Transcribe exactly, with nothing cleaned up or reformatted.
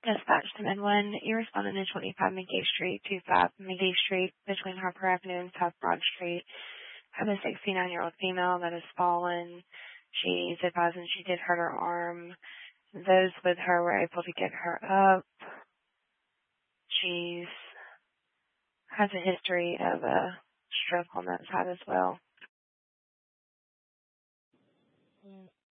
Dispatch to Midland. You responded to twenty-five McGee Street, two five McGee Street, between Harper Avenue and South Broad Street. Have a sixty-nine-year-old female that has fallen. She's advising she did hurt her arm. Those with her were able to get her up. She's has a history of a stroke on that side as well.